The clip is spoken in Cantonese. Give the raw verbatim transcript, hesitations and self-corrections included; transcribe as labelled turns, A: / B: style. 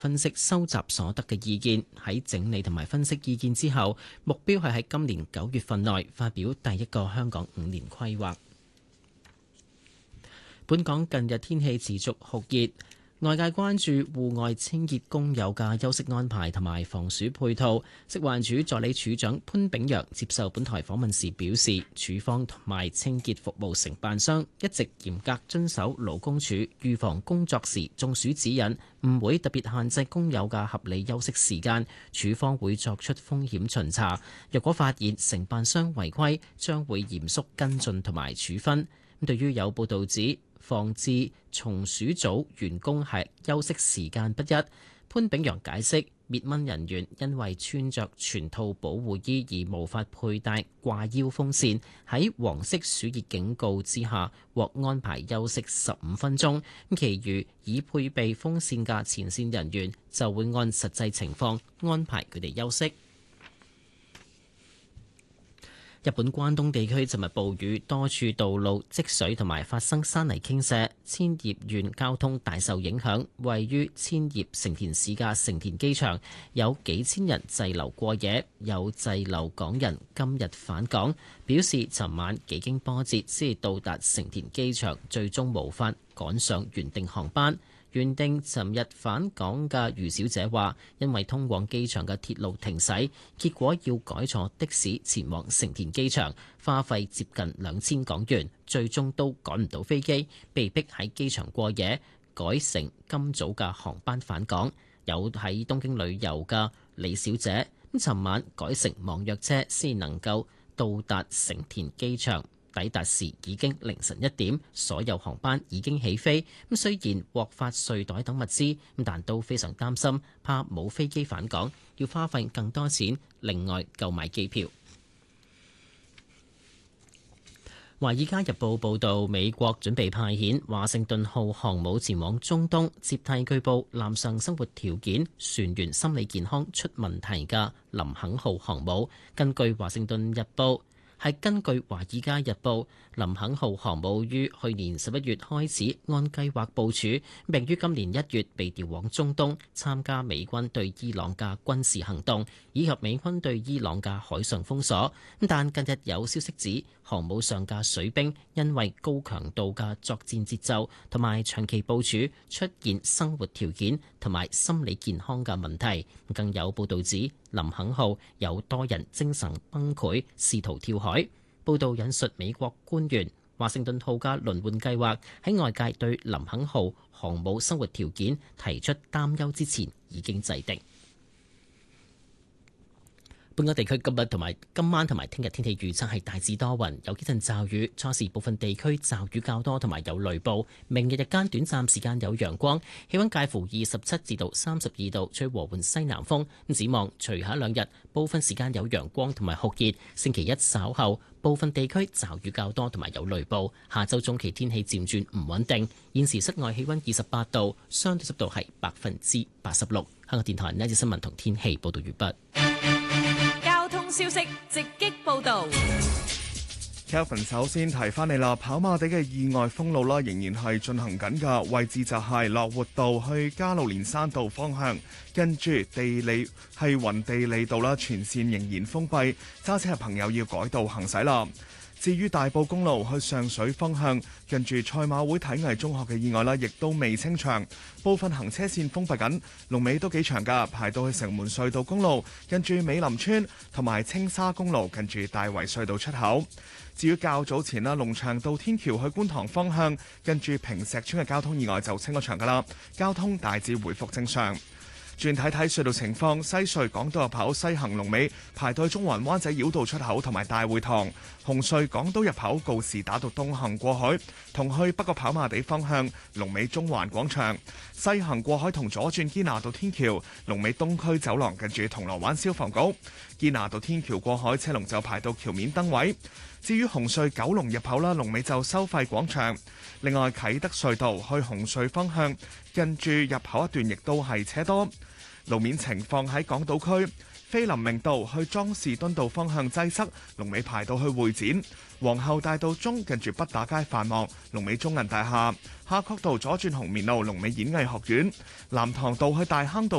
A: 分析收集所得嘅意見，喺整理同埋分析意見之後，目標係喺今年九月份內發表第一個香港五年規劃。本港近日天氣持續酷熱，外界關注戶外清潔工友嘅休息安排同埋防暑配套。食環署助理署長潘炳陽接受本台訪問時表示，署方同埋清潔服務承辦商一直嚴格遵守勞工處預防工作時中暑指引，唔會特別限制工友嘅合理休息時間。署方會作出風險巡查，若果發現承辦商違規，將會嚴肅跟進同埋處分。對於有報導指防治松鼠組員工係休息時間不一，潘炳陽解釋，滅蚊人員因為穿着全套保護衣而無法佩戴掛腰風扇，喺黃色暑熱警告之下獲安排休息十五分鐘，其餘已配備風扇嘅前線人員就會按實際情況安排佢哋休息。日本關東地區尋日暴雨，多處道路積水同埋發生山泥傾瀉，千葉縣交通大受影響。位於千葉成田市嘅成田機場有幾千人滯留過夜，有滯留港人今日返港，表示尋晚幾經波折先到達成田機場，最終無法趕上原定航班。原定尋日返港嘅余小姐話，因為通往機場嘅鐵路停駛，結果要改坐的士前往成田機場，花費接近兩千港元，最終都趕唔到飛機，被逼喺機場過夜，改成今早嘅航班返港。有喺東京旅遊嘅李小姐，咁尋晚改乘網約車先能夠到達成田機場。抵達時已經凌晨一點，所有航班已經起飛。咁雖然獲發睡袋等物資，但都非常擔心，怕冇飛機返港，要花費更多錢另外購買機票。《華爾街日報》報導，美國準備派遣華盛頓號航母前往中東，接替據報艦上生活條件、船員心理健康出問題嘅林肯號航母。根據《華盛頓日報》。係根據《華爾街日報》，林肯號航母於去年十一月開始按計劃部署，並於今年一月被調往中東參加美軍對伊朗嘅軍事行動，以及美軍對伊朗嘅海上封鎖。但近日有消息指，航母上嘅水兵因為高強度嘅作戰節奏同埋長期部署，出現生活條件同埋心理健康嘅問題。更有報導指，林肯號有多人精神崩潰，試圖跳海。報道引述美國官員，華盛頓號嘅輪換計劃喺外界對林肯號航母生活條件提出擔憂之前已經制定。本港地區今日同埋今晚同埋聽日天氣預測係大致多雲，有幾陣驟雨，初時部分地區驟雨較多，同埋有雷暴。明日日間短暫時間有陽光，氣溫介乎二十七至到三十二度，吹和緩西南風。咁展望隨後兩日，部分時間有陽光同埋酷熱。星期一稍後部分地區驟雨較多，同埋有雷暴。下周中期天氣漸轉唔穩定。現時室外氣溫二十八度，相對濕度係百分之八十六。香港電台呢節新聞同天氣報道完畢。
B: 消息直擊報導。
C: Kelvin 首先提翻你啦，跑馬地嘅意外封路啦，仍然係進行緊㗎，位置就係樂活道去加路連山道方向，跟住地利係雲地利道啦，全線仍然封閉，揸車嘅朋友要改道行駛啦。至於大埔公路去上水方向，近住賽馬會體藝中學嘅意外啦，亦都未清場，部分行車線封閉緊，龍尾都幾長㗎，排到去城門隧道公路，近住美林村同埋青沙公路，近住大圍隧道出口。至於較早前啦，龍翔道天橋去觀塘方向，近住坪石村嘅交通意外就清咗場㗎啦，交通大致回復正常。轉睇睇隧道情況，西隧港島入口西行龍尾排到中環灣仔繞道出口同埋大會堂；紅隧港島入口告士打道東行過海同去北角跑馬地方向龍尾中環廣場；西行過海同左轉堅拿道天橋龍尾東區走廊近住銅鑼灣消防局；堅拿道天橋過海車龍就排到橋面燈位。至於紅隧九龍入口啦，龍尾就收費廣場。另外啟德隧道去紅隧方向近住入口一段亦都係車多。 路面情況喺港島區，菲林明道去莊士敦道方向擠塞，龍尾排到去會展；皇后大道中近住畢打街繁忙，龍尾中銀大廈；夏慤道左轉紅棉路，龍尾演藝學院；藍塘道去大坑道